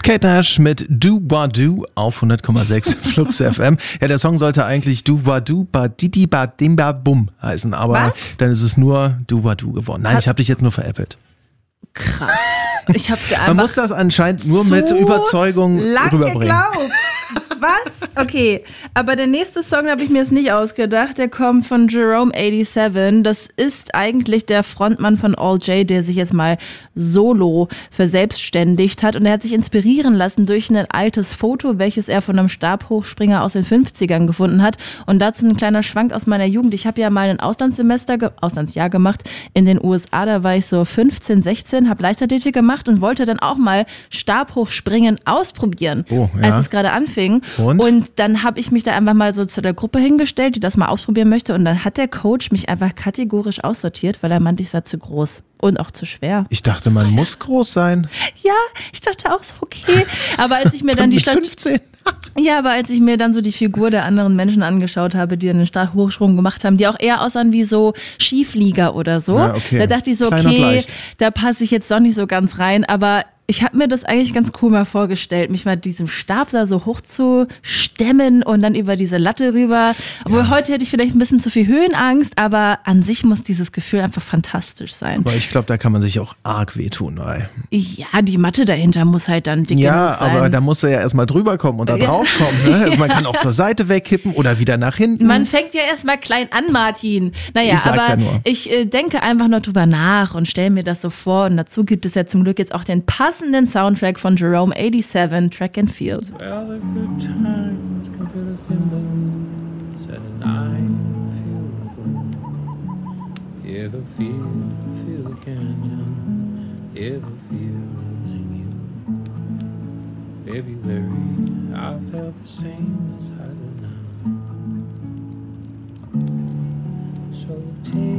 Kate Nash mit Do Ba Do auf 100,6 Flux FM. Ja, der Song sollte eigentlich Do Ba Do Ba Didi Ba Dim Ba Bum heißen, aber dann ist es nur Do Ba Do geworden. Nein, ich habe dich jetzt nur veräppelt. Krass. Ich hab's dir einfach Man muss das anscheinend nur mit Überzeugung rüberbringen. Geglaubt. Was? Okay, aber der nächste Song, da habe ich mir jetzt nicht ausgedacht, der kommt von Jerome87. Das ist eigentlich der Frontmann von All J, der sich jetzt mal solo verselbstständigt hat. Und er hat sich inspirieren lassen durch ein altes Foto, welches er von einem Stabhochspringer aus den 50ern gefunden hat. Und dazu ein kleiner Schwank aus meiner Jugend. Ich habe ja mal ein Auslandsjahr gemacht in den USA. Da war ich so 15, 16, habe Leichtathletik gemacht und wollte dann auch mal Stabhochspringen ausprobieren, als es gerade anfing. Und dann habe ich mich da einfach mal so zu der Gruppe hingestellt, die das mal ausprobieren möchte. Und dann hat der Coach mich einfach kategorisch aussortiert, weil er meinte, ich sei zu groß und auch zu schwer. Ich dachte, man muss groß sein. Ja, ich dachte auch so, okay. Aber als ich mir dann mit 15? Ja, aber als ich mir dann so die Figur der anderen Menschen angeschaut habe, die dann den Stabhochsprung gemacht haben, die auch eher aussahen wie so Skiflieger oder so, da dachte ich so, okay, da passe ich jetzt doch nicht so ganz rein, aber ich habe mir das eigentlich ganz cool mal vorgestellt, mich mal diesem Stab da so hoch zu stemmen und dann über diese Latte rüber. Obwohl heute hätte ich vielleicht ein bisschen zu viel Höhenangst, aber an sich muss dieses Gefühl einfach fantastisch sein. Aber ich glaube, da kann man sich auch arg wehtun. Weil ja, die Matte dahinter muss halt dann dick genug sein. Ja, aber da muss er ja erstmal drüber kommen und da drauf kommen. Ne? Also man kann auch zur Seite wegkippen oder wieder nach hinten. Man fängt ja erstmal klein an, Martin. Naja, aber ich denke einfach noch drüber nach und stelle mir das so vor. Und dazu gibt es ja zum Glück jetzt auch den passenden Soundtrack von Jerome87, Track and Field. Well, the good times can fill the thimbles and I feel the good. Yeah, the feel the canyon. Yeah, the feels in you. February, I felt the same as I do now. So take